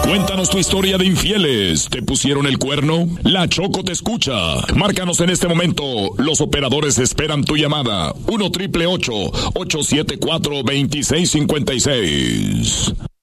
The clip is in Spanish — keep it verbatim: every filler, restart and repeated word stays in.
Cuéntanos tu historia de infieles. ¿Te pusieron el cuerno? La Choco te escucha. Márcanos en este momento. Los operadores esperan tu llamada. uno triple ocho, ocho siete cuatro, dos seis cinco seis.